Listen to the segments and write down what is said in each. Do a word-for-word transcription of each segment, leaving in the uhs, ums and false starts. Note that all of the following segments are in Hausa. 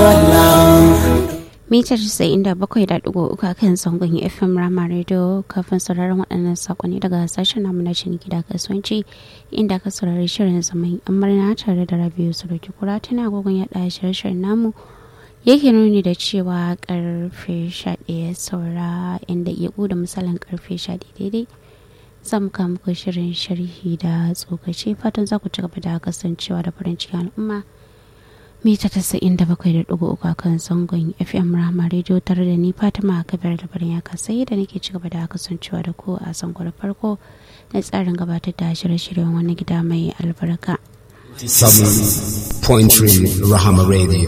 Mita casa'in da bakwai da ɗigo uku kan zangon F M Rama Radio kafin sauraron waɗannan sakonni daga sashen namu na ciniki da kasuwanci inda ka saurari shirin zaman amarna tare da Rabiu Sarki Kura tana agogon yaɗa shirye-shiryen namu yake nuni da cewa karfe sha ɗaya saura inda iya da misalin karfe sha ɗaya daidai za mu kawo muku shirin sharhi da tsokaci fatan za ku ci gaba da kasancewa da farin cikin al'umma. Mita tasa'in da bakwai da ɗigo uku kan zangon F M Rama Radio tare da ni Fatima Kabir da Barin Yaka sai da nake ci gaba da kasancewa da ku a zangon farko na tsarin gabatar da shirye-shiryen wani gida mai albarka. seven point three Rahama Radio.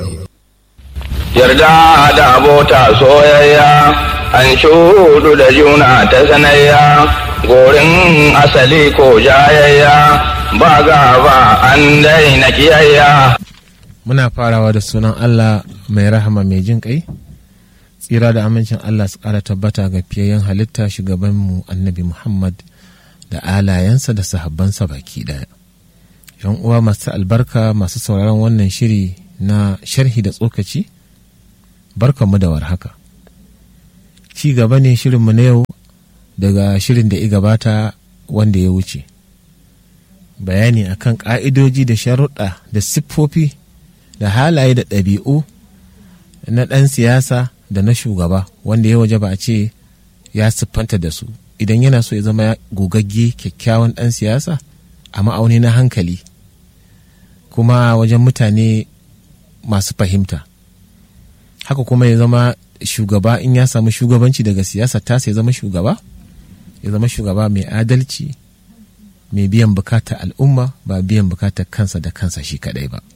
Yarda da abota soyayya an shudu da juna ta sanayya gorin asali ko jayayya ba gaba an daina kiyayya. Muna farawa da sunan Allah mai rahama mai jin ƙai, tsira da amincin Allah su ƙara tabbata ga fiyayyen halitta shugabanmu annabi Muhammad da alayensa da sahabbansa baki ɗaya. Yan uwa masu albarka masu sauraron wannan shiri na sharhi da tsokaci, barkanmu da warhaka. Ci gaba ne shirinmu na yau daga shirin da ya gabata wanda ya wuce. Bayani akan ƙa'idoji da sharuɗa da siffofi da halaye da ɗabi'u na ɗan siyasa da na shugaba wanda ya waje ba a ce ya siffanta da su idan yana so ya zama gogagge kyakkyawan ɗan siyasa a ma'auni na hankali kuma wajen mutane masu fahimta. Haka kuma ya zama shugaba in ya samu shugabanci daga siyasa ta sai zama shugaba ya zama shugaba mai adalci mai biyan bukatar al'umma ba biyan bukatar kansa da kansa shi kadai ba.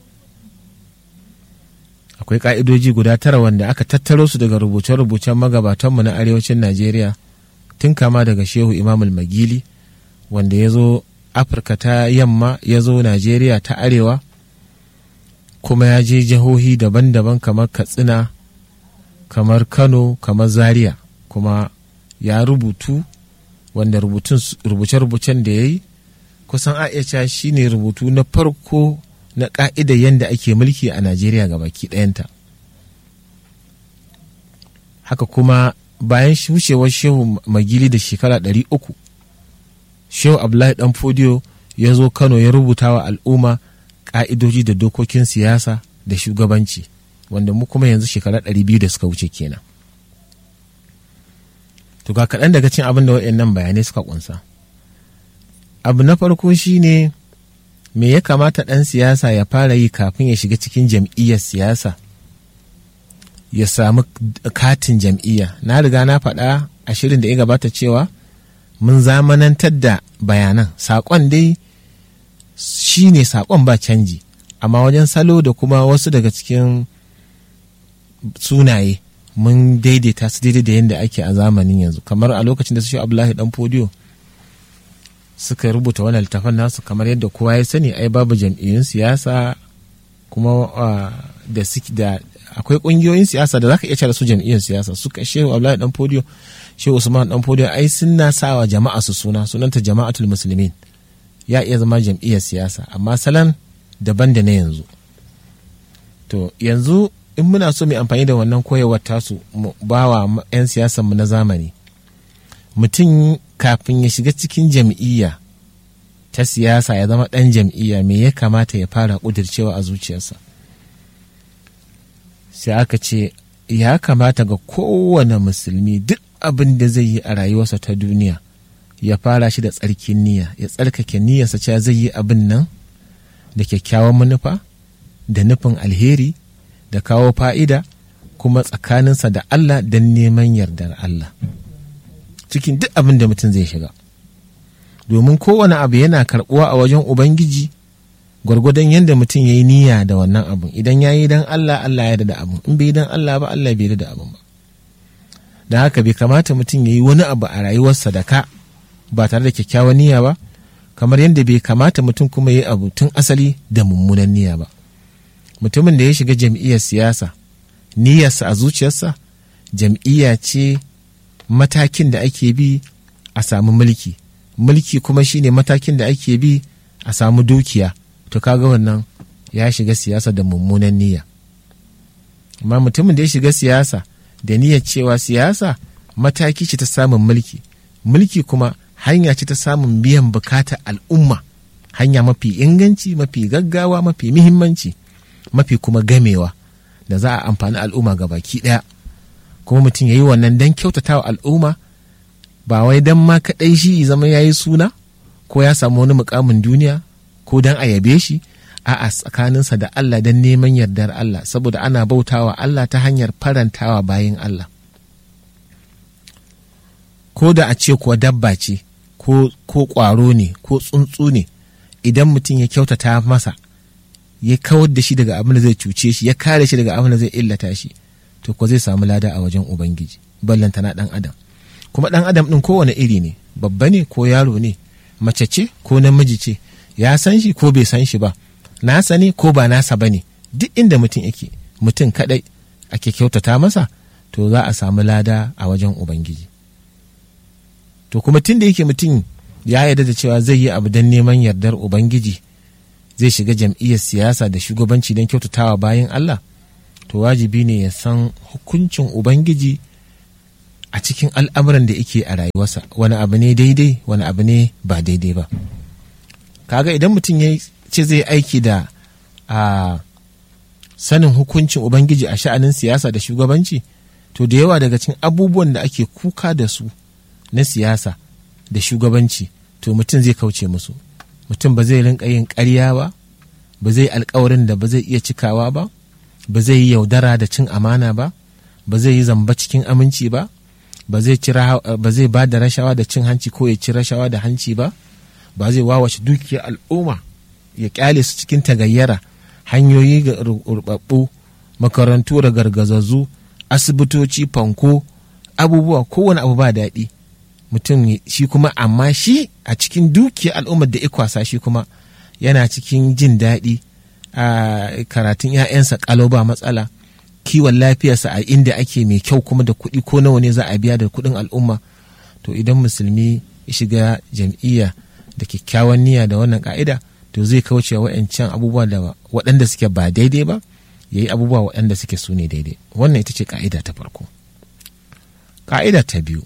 Akwai ƙa'idoji guda tara wanda aka tattaro su daga rubuce-rubucen magabatanmu na arewacin Najeriya tun kama daga Shehu Imamul Magili wanda ya zo Afirka ta yamma ya zo Najeriya ta arewa kuma ya je jihohi daban-daban kamar Katsina, kamar Kano, kamar Zaria kuma ya rubutu wanda rubuce-rubucen da ya yi kusan a iya cewa shi ne rubutu na farko na ƙa'idar yadda ake mulki a Najeriya ga baki ɗayanta. Haka kuma bayan wucewar Shehu Magili da shekara ɗari uku, Shehu Abdullahi ɗan Fodiyo ya zo Kano ya rubuta wa al'umma ƙa'idoji da dokokin siyasa da shugabanci, wanda mu kuma yanzu shekara ɗari biyu da suka wuce kenan. To ga kaɗan daga cin abin da waɗannan bayanai suka ƙunsa. Abu na farko shi ne me ya kamata ɗan siyasa ya fara yi kafin ya shiga cikin jam'iyyar siyasa ya samu katin jam'iyya. Na riga na faɗa a shirin da ya gabata cewa mun zamanantar da bayanan saƙon dai shi ne saƙon ba canji, amma wajen salo da kuma wasu daga cikin sunaye mun daidaita su daidai da yadda ake a zamanin yanzu, kamar a lokacin da su shi Abdullahi ɗan Fodiyo suka rubuta wannan littafin nasu kamar yadda kowa ya sani ai babu jam'iyyun siyasa kuma da suke da akwai kungiyoyin siyasa da zaka iya cewa su jam'iyyun siyasa suka Shehu Abdullahi dan Fodiyo Shehu Usman dan Fodiyo ai sun na sawa jama'a su suna sunanta Jama'atul Muslimin ya iya zama jam'iyyar siyasa amma salan daban da na yanzu. To yanzu in muna so mu amfani da wannan koyarwar tasu mu bawa 'yan siyasan mu na zamani mutum kafin ya shiga cikin jam'iyya ta siyasa ya zama ɗan jam'iyya me ya kamata ya fara ƙudircewa a zuciyarsa. Sai aka ce ya kamata ga kowane musulmi duk abin da zai yi a rayuwarsa ta duniya ya fara shi da tsarkin niyya, ya tsarkake niyyarsa cewa zai yi abin nan da kyakkyawan manufa da nufin alheri da kawo fa'ida kuma tsakaninsa da Allah don neman yardar Allah cikin duk abin da mutum zai shiga, domin kowane abu yana karɓuwa a wajen Ubangiji gwargwadon yadda mutum ya yi niyya da wannan abun. Idan ya yi don Allah, Allah ya da abun, in bai yi don Allah ba, Allah bai da abun ba. Da haka bai kamata mutum ya yi wani abu a rayuwarsa da ka ba tare da kyakkyawan niyya ba, kamar yadda bai kamata mutum kuma ya yi abu tun asali da mummunan niyya ba. Mutumin da ya shiga jam'iyyar siyasa, niyyarsa a zuciyarsa jam'iyya ce matakin da ake bi a samu mulki, mulki kuma shine matakin da ake bi a samu dukiya. To kaga wannan ya shiga siyasa da mummunan niyya. amma mutumin da ya shiga siyasa da niyyar cewa siyasa mataki ce ta samun mulki, mulki kuma hanya ce ta samun biyan bukatar al'umma, hanya mafi inganci, mafi gaggawa, mafi muhimmanci, mafi kuma gamewa da za a amfani al'umma ga baki ɗaya. Kuma mutum ya yi wannan don kyautata wa al'umma, ba wai don ma kaɗai shi zama ya yi suna ko ya samu wani mukamin duniya ko don a yabe shi, a'a tsakaninsa da Allah don neman yardar Allah, saboda ana bautawa Allah ta hanyar farantawa bayin Allah. Ko da a ce kuwa dabba ce ko ƙwaro ne ko tsuntsu ne, idan mutum ya kyautata masa, ya kawar da shi daga abin da zai cuce shi, ya kare shi daga abin da zai illata shi, to ko zai samu lada a wajen Ubangiji, ballantana ɗan adam. Kuma ɗan adam ɗin kowane iri ne, babba ne ko yaro ne, mace ce ko namiji ce, ya san shi ko bai san shi ba, nasa ne ko ba nasa ba ne, duk inda mutum yake, mutum kaɗai ake kyautata masa, to za a samu lada a wajen Ubangiji. To kuma tun da yake mutum ya yarda da cewa zai yi abu don neman yardar Ubangiji, zai shiga jam'iyyar siyasa da shugabanci don kyautatawa bayan Allah, to wajibi ne ya san hukuncin Ubangiji a cikin al'amuran da yake a rayuwarsa, wani abu ne daidai, wani abu ne ba daidai ba. Kaga idan mutum ya ce zai aiki da a sanin hukuncin Ubangiji a sha'anin siyasa da shugabanci, to da yawa daga cikin abubuwan da ake kuka da su na siyasa da shugabanci, to mutum zai kauce musu. Mutum ba zai rinka yin ƙarya ba, ba zai alkawarin da ba zai iya cikawa ba, ba zai yi yaudara da cin amana ba, ba zai yi zamba cikin aminci ba, ba zai ba zai ba da rashawa da cin hanci ko ya ci rashawa da hanci ba, ba zai wawace dukiyar al'umma ya kyale su cikin tagayyara, hanyoyi ga rubabbu, makarantu da gargazazzu, asibitoci, fanko, abubuwa, kowane abu ba daɗi. Mutum shi kuma amma shi a cikin dukiyar al'ummar da ikwasa shi kuma yana cikin jin daɗi, a karatun 'ya'yansa ƙalau ba matsala, kiwon lafiyarsa a inda ake mai kyau kuma da kuɗi ko nawa ne za a biya da kuɗin al'umma. To idan musulmi ya shiga jam'iyya da kyakkyawan niyya da wannan ka'ida, to zai kauce wa'ancan abubuwa da waɗanda suke ba daidai ba, ya yi abubuwa waɗanda suke su ne daidai. Wannan ita ce ka'ida ta farko. Ka'ida ta biyu,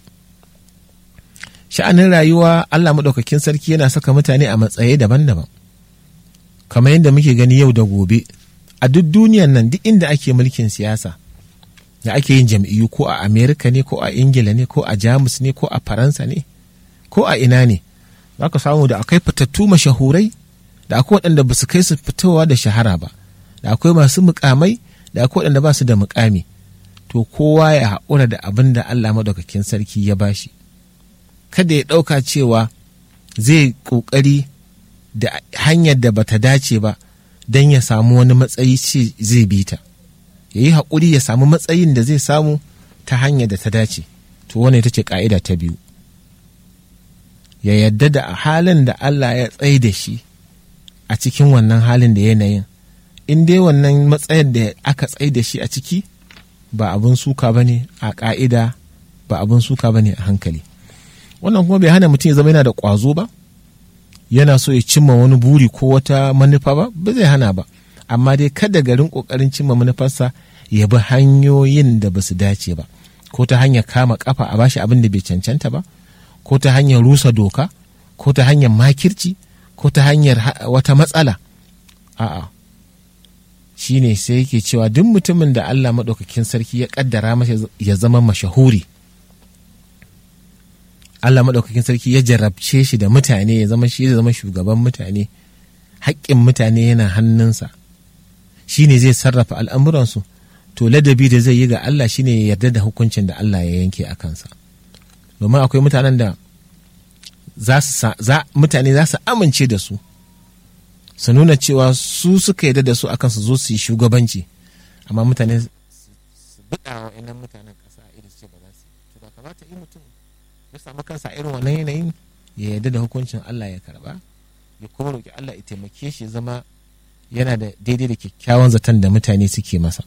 sha'anin rayuwa Allah maɗaukakin sarki yana saka mutane a matsayi daban-daban, kamar yadda muke gani yau da gobe a duk duniyan nan, duk inda ake mulkin siyasa da ake yin jam'iyyu, ko a Amerika ne ko a Ingila ne ko a Jamus ne ko a Faransa ne ko a ina ne, za ka samu da akwai fitattu mashahurai, da akwai waɗanda ba su kai su fitowa da shahara ba, da akwai masu mukamai, da akwai waɗanda ba su da mukami. To kowa ya haƙura da abin da Allah maɗaukakin sarki ya bashi, kada ya ɗauka cewa zai ƙoƙari da hanyar da bata dace ba don ya samu wani matsayi ce zai bi ta, ya yi haƙuri ya samu matsayin da zai samu ta hanyar da ta dace. To wannan ita ce ƙa'ida ta biyu, ya yadda da halin da Allah ya tsaye da shi a cikin wannan halin da yanayin, in dai wannan matsayin da aka tsaye da shi a ciki ba abin suka ba ne a ƙa'ida, ba abin suka ba ne a hankali. Wannan kuma bai hana mutum ya zama yana da ƙwazo ba, yana so ya cimma wani buri ko wata manufa ba, ba zai hana ba, amma dai kada garin ƙoƙarin cimma manufarsa ya bi hanyoyin da ba su dace ba, ko ta hanyar kama kafa a bashi abin da bai cancanta ba, ko ta hanyar rusa doka, ko ta hanyar makirci, ko ta hanyar wata matsala. A'a, shi ne sai yake cewa duk mutumin da Allah maɗaukakin sarki ya ƙaddara masa ya zama mashahuri, Allah maɗaukakin sarki ya jarabce shi da mutane, ya zama shi ya zama shugaban mutane, haƙƙin mutane yana hannunsa, shi ne zai sarrafa al'amuransu, to ladabi da zai yi ga Allah shi ne ya yarda da hukuncin da Allah ya yanke a kansa. Domin akwai mutanen da mutane za su amince da su, su nuna cewa su suka yarda da su akan su zo su yi shugabanci, amma mutane su buɗa wa inan mutanen ƙasa a irin ce ba za su yi. To da kamata yi mutum ya samu kansa irin wannan yanayin, ya yarda da hukuncin Allah ya karba, ya kuma roƙi Allah ya taimake shi zama yana da daidai da kyakkyawan zaton da mutane suke masa.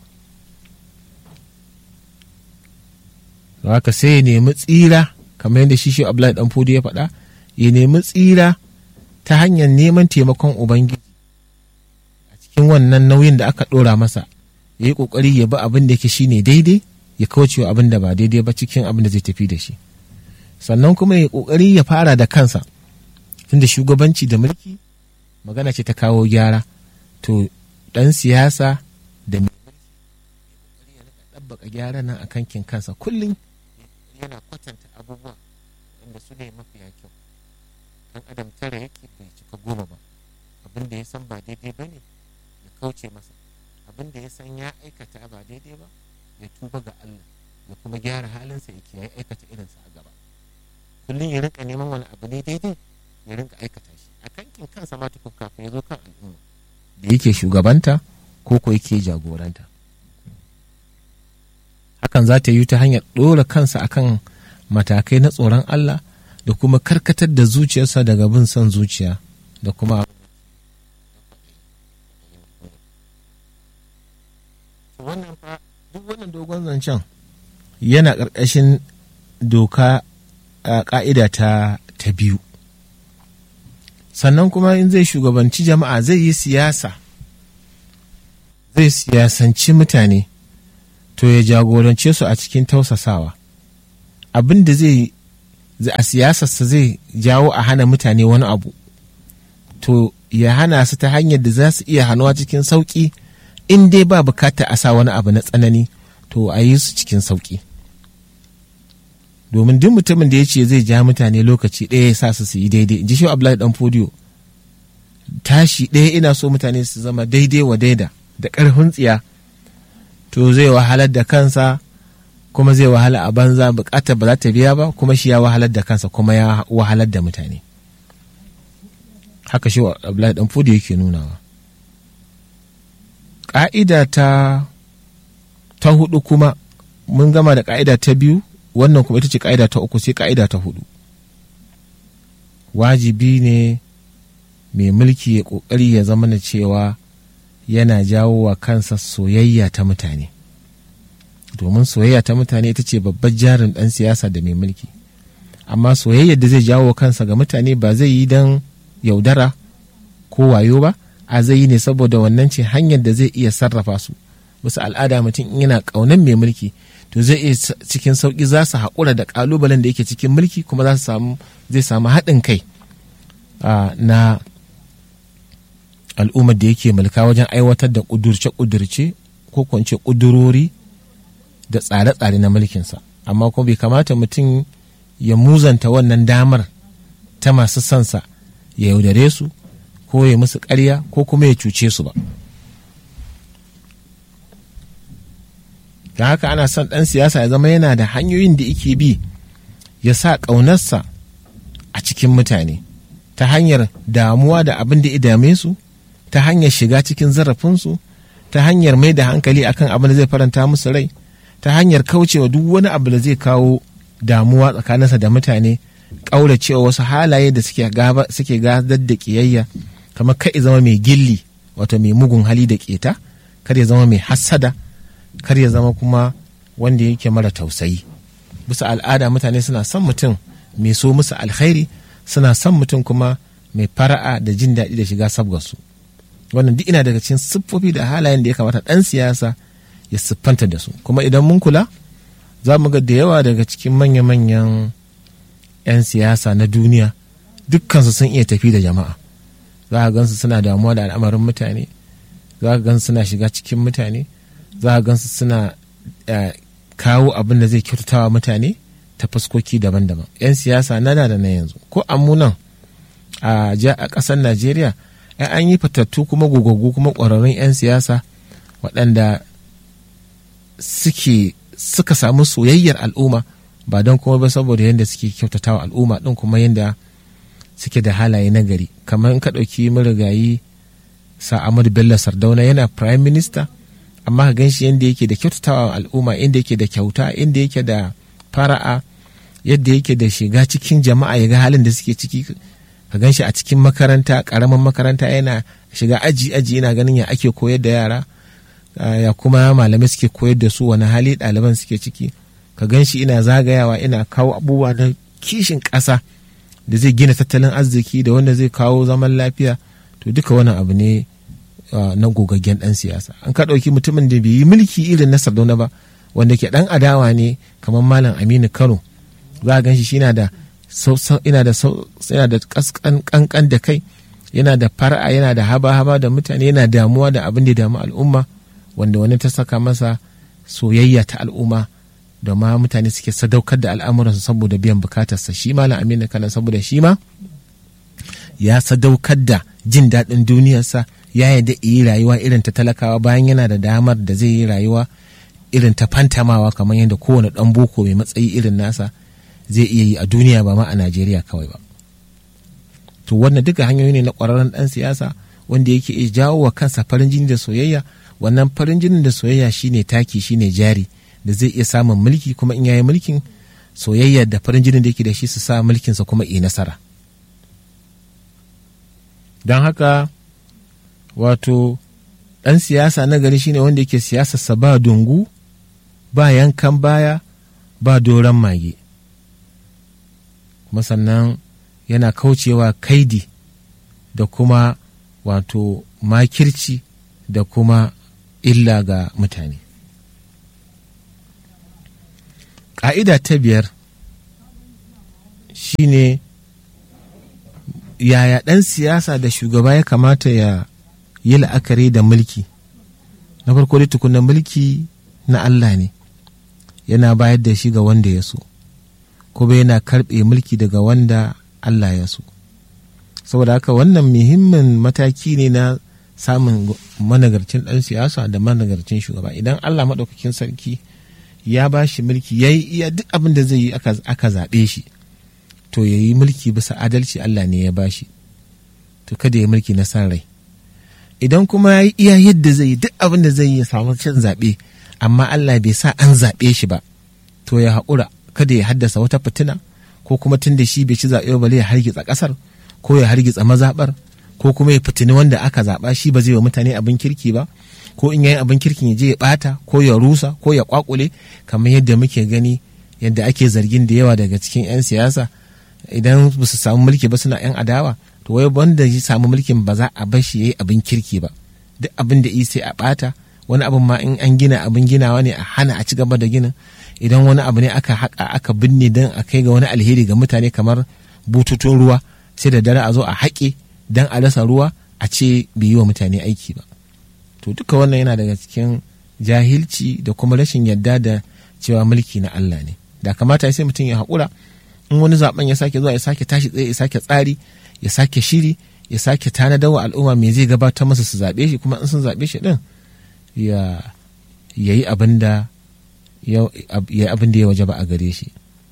Haka sai ya nemi tsira, kamar yadda shi shi Abdullahi dan Fodi ya faɗa, ya nemi tsira ta hanyar neman taimakon Ubangiji a cikin wannan nauyin da aka ɗora masa ya yi ƙoƙari ya bi abin da yake shine daidai, ya kauce wa abin da ba daidai ba cikin abin da zai tafi da shi. Sannan kuma ya ƙoƙari ya fara da kansa, tunda shugabanci da mulki magana ce ta kawo gyara. To ɗan siyasa da mai mulki ya rika ɗabbaka gyara nan a kankin kansa kullum, yana kwatanta abubuwa wanda su ne mafiya kyau. Ɗan adam tara yake bai cika goma ba. Abin da ya san ba daidai ba ne ya kauce masa, abin da ya san ya aikata ba daidai ba ya tuba ga Allah, ya kuma gyara halinsa ya kiyaye aikata irinsa a gaba. Kullum ya rinka neman wani abu ne daidai ya rinka aikata shi a kankin kansa ma tukun kafin ya zo kan al'umma da yake shugabanta ko ko yake jagoranta. Hakan za ta yi ta hanyar ɗora kansa akan matakai na tsoron Allah da kuma karkatar da zuciyarsa daga bin son zuciya da kuma wannan fa duk wannan dogon zancen yana ƙarƙashin doka a ƙa'ida ta ta biyu. Sannan kuma in zai shugabanci jama'a zai yi siyasa, zai siyasanci mutane, to ya jagorance su a cikin tausasawa. Abin da zai a siyasarsa zai jawo a hana mutane wani abu, to ya hana su ta hanyar da za su iya hannuwa cikin sauƙi. In dai ba bukata a sa wani abu na tsanani, to a yi su cikin sauƙi. Domin duk mutumin da ya ce zai ja mutane lokaci ɗaya ya sa su su yi daidai, ji shi Abdullahi Dan Fodiyo, tashi ɗaya ina so mutane su zama daidai wa daida da ƙarfin tsiya, to zai wahalar da kansa kuma zai wahala a banza, bukatar ba za ta biya ba, kuma shi ya wahalar da kansa kuma ya wahalar da mutane. Haka shi Abdullahi Dan Fodiyo yake nunawa. Ƙa'ida ta ta hudu kuma mun gama da ƙa'ida ta biyu, wannan kuma ita ce ƙa'ida ta uku, sai ƙa'ida ta hudu. Wajibi ne mai mulki ya ƙoƙari ya zama na cewa yana jawo wa kansa soyayya ta mutane, domin soyayya ta mutane ita ce babbar jarin ɗan siyasa da mai mulki. Amma soyayyar da zai jawo wa kansa ga mutane ba zai yi don yaudara ko wayo ba, a zai yi ne saboda wannan ce hanyar da zai iya sarrafa su. Wasu al'ada mutum yana ƙaunar mai mulki, to zai iya cikin sauƙi za su haƙura da ƙalubalen da yake cikin mulki, kuma za su samu zai samu haɗin kai na al'ummar da yake mulka wajen aiwatar da ƙudurce-ƙudurce ko kwance ƙudurori da tsare-tsare na mulkinsa. Amma kuma bai kamata mutum ya muzanta wannan damar ta masu sansa, ya yaudare su ko ya musu ƙarya ko kuma ya cuce su ba. Da haka ana son ɗan siyasa ya zama yana da hanyoyin da yake bi ya sa ƙaunarsa a cikin mutane, ta hanyar damuwa da abin da ya dame su, ta hanyar shiga cikin zarafinsu, ta hanyar mai da hankali akan abin da zai faranta musu rai, ta hanyar kaucewa duk wani abu da zai kawo damuwa tsakaninsa da mutane, ƙauracewa wasu halaye da suke gadar da ƙiyayya, kamar kai zama mai gilli, wato mai mugun hali da ƙeta, kar ya zama mai hassada, kar ya zama kuma wanda yake mara tausayi. Bisa al'ada mutane suna son mutum mai so musu alkhairi, suna son mutum kuma mai fara'a da jin daɗi da shiga sabgarsu. Wannan duk ina daga cikin siffofi da halayen da ya kamata ɗan siyasa ya siffanta da su. Kuma idan mun kula za mu ga da yawa daga cikin manya-manyan 'yan siyasa na duniya dukkansu sun iya tafi da jama'a. Za a gansu suna damuwa da al'amarin mutane, za a gansu suna shiga cikin mutane, za a gansu suna kawo abin da zai kyautatawa mutane ta fuskoki daban-daban. 'Yan siyasa nana da na yanzu ko amunan a ƙasar Najeriya an yi fatattu kuma gogaggu kuma ƙwararrun 'yan siyasa waɗanda suke suka samu soyayyar al'umma ba don kuma ba saboda yadda suke kyautatawa al'umma ɗin kuma yadda suke da halaye na gari. Kamar in ka ɗauki marigayi sa Ahmadu Bello Sardauna yana prime minister, amma ka gan shi yadda yake da kyautatawa al'umma, inda yake da kyauta, inda yake da fara'a, yadda yake da shiga cikin jama'a ya ga halin da suke ciki. Ka gan shi a cikin makaranta, ƙaramin makaranta, yana shiga aji aji yana ganin ya ake koyar da yara, ya kuma malamai suke koyar da su wani hali ɗaliban suke ciki. Ka gan shi ina zagayawa ina kawo abubuwa na kishin ƙasa da zai gina tattalin arziki da wanda zai kawo zaman lafiya. To duka wani abu ne na gogaggen ɗan siyasa. An ka ɗauki mutumin da bai yi mulki irin na Sardauna ba, wanda ke ɗan adawa ne kamar Malam Aminu Kano, za a gan shi yana da yana da yana da kankan da kai, yana da fara'a, yana da haba-haba da mutane, yana damuwa da abin da ya damu al'umma, wanda wani ta saka masa soyayya ta al'umma da ma mutane suke sadaukar da al'amuransu saboda biyan bukatarsa. Shi Malam Aminu Kano saboda shi ma ya sadaukar da jin daɗin duniyarsa, ya yarda yi rayuwa irin ta talakawa bayan yana da damar da zai yi rayuwa irin ta fantamawa kamar yadda kowane ɗan boko mai matsayi irin nasa zai iya yi a duniya ba ma a Najeriya kawai ba. To wannan duka hanyoyi ne na ƙwararren ɗan siyasa wanda yake iya jawo wa kansa farin jini da soyayya. Wannan farin jinin da soyayya shine taki, shine jari da zai iya samun mulki, kuma in yayi mulkin soyayya da farin jinin da yake da shi su sa mulkinsa kuma yi nasara. Don haka wato ɗan siyasa na gari shine wanda yake siyasarsa ba dungu, ba yankan baya, ba doron mage, kuma sannan yana kaucewa kaidi da kuma wato makirci da kuma illa ga mutane. Ƙa'ida ta biyar shine yaya ɗan siyasa da shugaba ya kamata ya yi la'akari da mulki. Na farko dai tukunan mulki na Allah ne, yana bayar da shi ga wanda ya so, kuma yana karɓe mulki daga wanda Allah ya so. Saboda haka wannan muhimmin mataki ne na samun managarcin ɗan siyasa da managarcin shugaba. Idan Allah maɗaukakin sarki ya ba shi mulki, ya yi iya duk abin da zai yi aka zaɓe shi, to ya yi mulki bisa adalci, Allah ne ya ba shi, to kada ya yi mulki na san rai. Idan kuma ya yi iya yadda zai yi duk abin da zai yi ya samu cin zaɓe, amma Allah bai sa an zaɓe shi ba, to ya haƙura, kada ya haddasa wata fitina, ko kuma tun da shi bai ci zaɓe ba ya hargitsa ƙasar, ko ya hargitsa mazaɓar, ko kuma ya fitini wanda aka zaɓa, shi ba zai wa mutane abin kirki ba, ko in yayi abin kirkin ya je ya ɓata ko ya rusa ko ya ƙwaƙule, kamar yadda muke gani yadda ake zargin da yawa daga cikin 'yan siyasa idan ba su samu mulki ba suna 'yan adawa, to wai wanda ya samu mulkin ba za a bar shi yayi abin kirki ba, duk abin da yi sai a ɓata. Wani abin ma in an gina abin ginawa ne a hana a ci gaba da ginin. Idan wani abu ne aka haƙa aka binne don a kai ga wani alheri ga mutane kamar bututun ruwa, sai da dare a zo a haƙe don a rasa ruwa, a ce bai yi wa mutane aiki ba. To duka wannan yana daga cikin jahilci da kuma rashin yadda da cewa mulki na Allah ne. Da kamata sai mutum ya haƙura, in wani zaben ya sake zuwa ya sake tashi tsaye, ya sake tsari, ya sake shiri, ya sake tanadar wa al'umma me zai gabatar masa su zaɓe shi, kuma in sun zaɓe shi ɗin ya yi abin da ya waje ba a gare shi.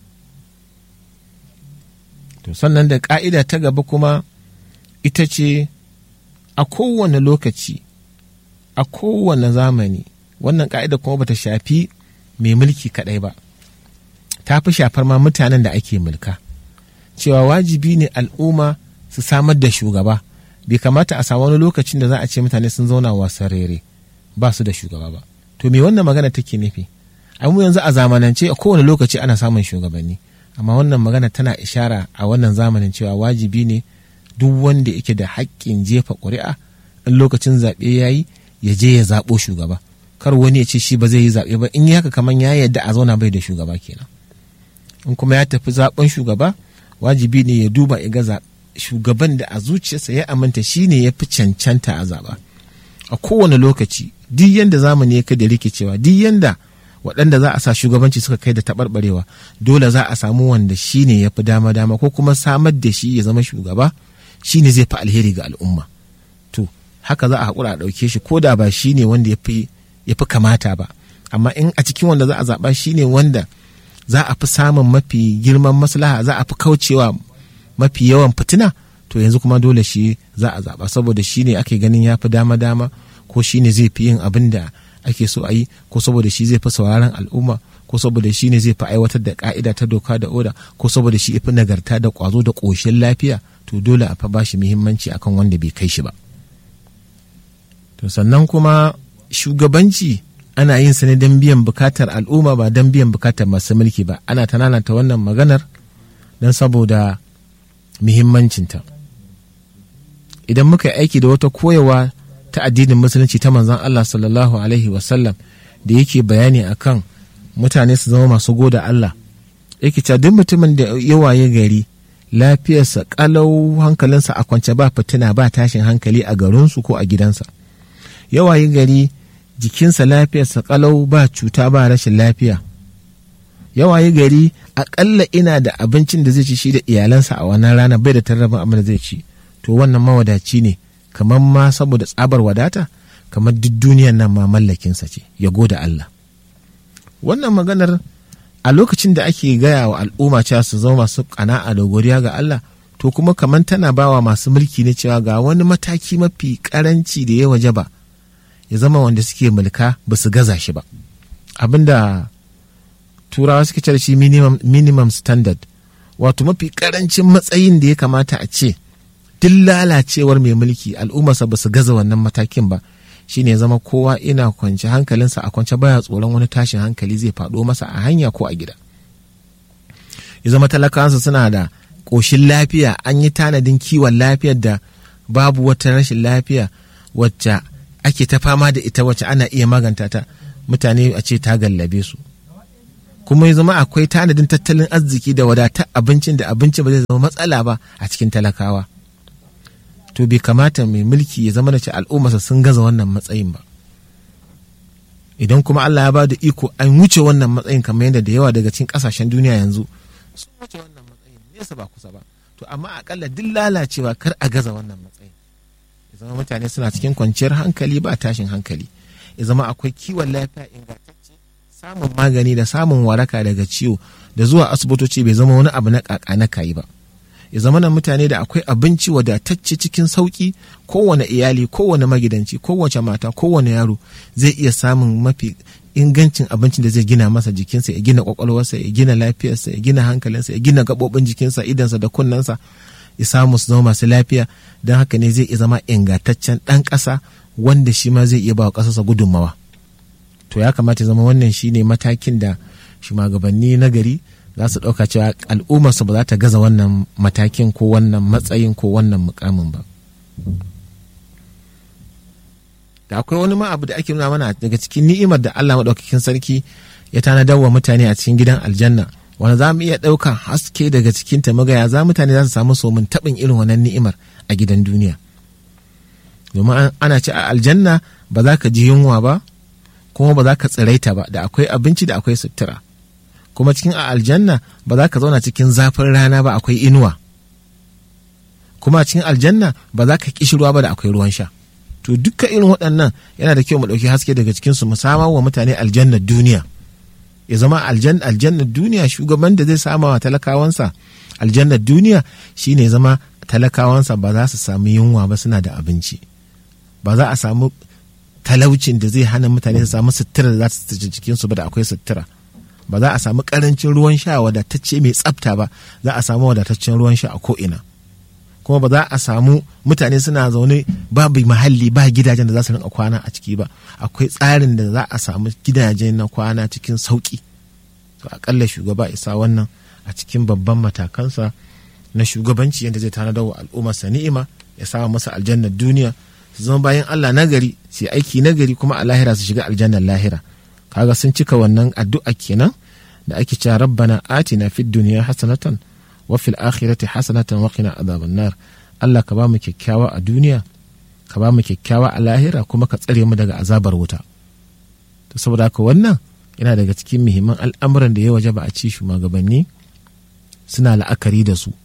To sannan da ƙa'ida ta gaba kuma ita ce a kowane lokaci, a kowane zamani, wannan ƙa'ida kuma bata shafi mai mulki kaɗai ba, ta fi shafar ma mutanen da ake mulka, cewa wajibi ne al'umma su samar da shugaba. Bai kamata a samu wani lokacin da za a ce mutane sun zauna wasan rere ba su da shugaba ba. To me wannan magana take nufi? Ai mu yanzu a zamanance a kowane lokaci ana samun shugabanni, amma wannan magana tana ishara a wannan zamanin cewa wajibi ne duk wanda yake da haƙƙin jefa ƙuri'a in lokacin zaɓe ya yi ya je ya zaɓo shugaba. Kar wani ya ce shi ba zai yi zaɓe ba, in yi haka kamar ya yadda a zauna bai da shugaba kenan. In kuma ya tafi zaɓen shugaba, wajibi ne ya duba ya ga shugaban da a zuciyarsa ya aminta shi ne ya fi cancanta a zaɓa. A kowane lokaci, duk yanda zamani ya kai da rikicewa, duk yanda waɗanda za a sa shugabanci suka kai da taɓarɓarewa, dole za a samu wanda shi ne ya fi dama-dama, ko kuma samar da shi ya zama shugaba shi ne zai fi alheri ga al'umma. To haka za a haƙura a ɗauke shi, ko da ba shi ne wanda ya fi kamata ba, amma in a cikin wanda za a zaɓa shi ne wanda za a fi samun mafi girman maslaha, za a fi kaucewa mafi yawan fitina, to yanzu kuma dole shi za a zaɓa, saboda shi ne ake ganin ya fi dama-dama, ko shi ne zai fi yin abin da ake so a yi, ko saboda shi zai fi sauraron al'umma, ko saboda shi ne zai fi aiwatar da ka'ida ta doka da oda, ko saboda shi fi nagarta da ƙwazo da ƙoshin lafiya. To dole a fa ba shi muhimmanci akan wanda bai kai shi ba. To sannan kuma shugabanci ana yin sa ne don biyan bukatar al'umma, ba don biyan bukatar masu mulki ba. Ana tananata wannan maganar don saboda muhimmancinta. Idan muka yi aiki da wata koyawa ta addinin musulunci ta manzon Allah sallallahu alaihi wasallam da yake bayani akan mutane su zama masu goda Allah. Yake cewa duk mutumin da ya waye gari lafiyarsa kalau, hankalinsa a kwance, ba fitina ba tashin hankali a garinsu ko a gidansa, ya waye gari jikinsa lafiyarsa kalau, ba cuta ba rashin lafiya, ya waye gari akalla ina da abincin da zai ci shi da iyalansa a wannan rana, bai da tarrabin abin da zai ci, to wannan mawadaci ne, kamar ma saboda tsabar wadata kamar duk duniyan nan ma mallakinsa ce, ya goda Allah. Wannan maganar a lokacin da ake gaya wa al'umma cewa su zama masu ƙana'a da godiya ga Allah, to kuma kamar tana bawa masu mulki ne cewa ga wani mataki mafi karanci da ya waje ba ya zama wanda suke mulka ba su gaza shi ba, abinda turawa suke cewa shi minimum, minimum standard, wato mafi karancin matsayin da ya kamata a ce duk lalacewar mai mulki al'ummarsa ba su gaza wannan matakin ba, shine ya zama kowa ina kwance, hankalinsa a kwance, baya tsoron wani tashin hankali zai faɗo masa a hanya ko a gida. Ya zama talakawansa suna da ƙoshin lafiya, an yi tanadin kiwon lafiyar da babu wata rashin lafiya wacce ake ta fama da ita wacce ana iya maganta ta, mutane a ce ta gallabe su. Kuma ya zama akwai tanadin tattalin arziki da wadatar abincin da abinci ba zai zama matsala ba a cikin talakawa. To bai kamata mai mulki ya zama da ce al'ummarsa sun gaza wannan matsayin ba. Idan kuma Allah ya ba da iko an wuce wannan matsayin, kamar yadda da yawa daga cikin kasashen duniya yanzu sun wuce wannan matsayin, nesa ba kusa ba, to amma akalla duk lalacewa kar a gaza wannan matsayin. Ya zama mutane suna cikin kwanciyar hankali ba tashin hankali, ya zama akwai kiwon lafiya ingantacce, samun magani da samun waraka daga ciwo da zuwa asibitoci bai zama wani abu na kaka na kayi ba. Ya zama na mutane da akwai abinci wadatacce cikin sauki, kowane iyali, kowane magidanci, kowace mata, kowane yaro zai iya samun mafi ingancin abincin da zai gina masa jikinsa, ya gina kwakwalwarsa, ya gina lafiyarsa, ya gina hankalinsa, ya gina gaɓoɓin jikinsa, idansa da kunnensa, ya samu su zama masu lafiya. Don haka ne zai iya zama ingantaccen ɗan ƙasa wanda shi ma zai iya ba wa ƙasarsa gudunmawa. To ya kamata ya zama wannan shine matakin da shugabanni na gari za su ɗauka cewa al'ummarsu ba za ta gaza wannan matakin ko wannan matsayin ko wannan mukamin ba. Da akwai wani ma abu da ake nuna mana daga cikin ni'imar da Allah maɗaukakin sarki ya tanadar wa mutane a cikin gidan aljanna, wanda za mu iya ɗaukan haske daga cikin ta magaya za mutane za su samu somin taɓin irin wannan ni'imar a gidan duniya. Domin ana ce a aljanna ba za ka ji yunwa ba, kuma ba za ka tsiraita ba, da akwai abinci da akwai sutura. Kuma cikin a aljanna ba za ka zauna cikin zafin rana ba, akwai inuwa. Kuma cikin aljanna ba za ka kishi ruwa ba, da akwai ruwan sha. To dukkan irin waɗannan yana da kyau mu ɗauki haske daga cikinsu mu samar wa mutane aljannar duniya. Ya zama aljannar duniya, shugaban da zai sama wa talakawansa aljannar duniya shine ya zama talakawansa ba za su samu yunwa ba, suna da abinci. Ba za a samu talaucin da zai hana mutane su samu sutura da za su ci jikinsu ba, da akwai sutura. Ba za a samu karancin ruwan sha wadatacce mai tsafta ba, za a samu wadataccen ruwan sha a ko'ina. Kuma ba za a samu mutane suna zaune babu mahalli, ba gidajen da za su rinka kwana a ciki ba, akwai tsarin da za a samu gidajen na kwana cikin sauki. To akalla shugaba isa wannan a cikin babban matakansa na shugabanci, yadda zai tanadar wa al'ummarsa ni'ima, ya samu masa aljannar duniya, su zama bayan Allah nagari, su yi aiki nagari, kuma a lahira su shiga aljannar lahira. Kaga sun cika wannan addu'a kenan da ake cewa rabbana atina fid dunya hasanatan wa fil akhirati hasanatan wa qina adhaban nar. Allah ka ba mu kyakkyawa a duniya, ka ba mu kyakkyawa a lahira, kuma ka tsare mu daga azabar wuta. To saboda haka wannan yana daga cikin muhimman al'amuran da ya wajaba a ci shugabanni suna la'akari da su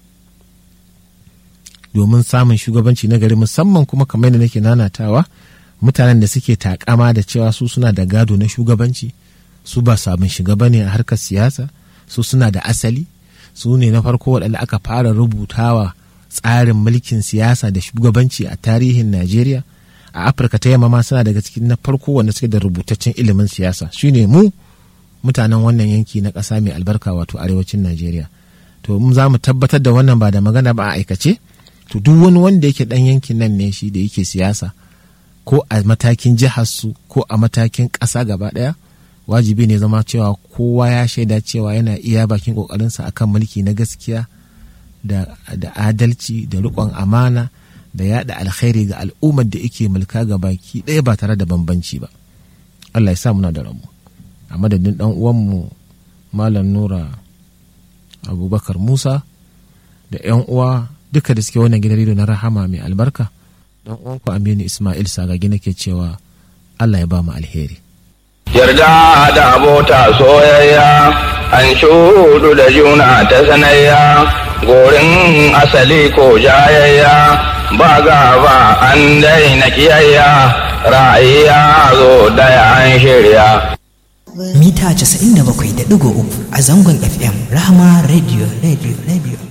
domin samun shugabanci na gari, musamman kuma kamar yadda nake nanatawa, mutanen da suke takama da cewa su suna da gado na shugabanci, su ba sabon shiga bane a harkar siyasa, su suna da asali, su ne na farko waɗanda aka fara rubutawa tsarin mulkin siyasa da shugabanci a tarihin Najeriya. A Afirka ta yamma ma suna daga cikin na farko wanda suke da rubutaccen ilimin siyasa, shi ne mu mutanen wannan yanki na ƙasa mai albarka, wato arewacin Najeriya. To mu za mu tabbatar da wannan ba da magana ba a aikace. To duk wani wanda yake ɗan yankin nan ne shi da yake siyasa, ko a matakin jiharsu ko a matakin ƙasa gaba ɗaya, wajibi ne zama cewa kowa ya shaida cewa yana iya bakin ƙoƙarinsa akan mulki na gaskiya da, da adalci da riƙon amana da yada alkhairi ga al'ummar da yake mulka ga baki ɗaya ba tare da bambanci ba. Allah ya sa muna da ramu. A madadin ɗan uwanmu Malam Nura Abubakar Musa da ƴan uwa duka da suke wannan gidan rediyo na Rahama mai albarka, ɗan uwanku Aminu Ismail Sagagi nake cewa Allah ya ba mu alheri. Yarda da abota soyayya, an shudu da juna ta sanayya, gorin asali ko jayayya, ba gaba an daina kiyayya, ra'ayya zo daya an shirya. Mita casa'in da bakwai da ɗigo uku a zangon F M Rahama Radio Radio Radio.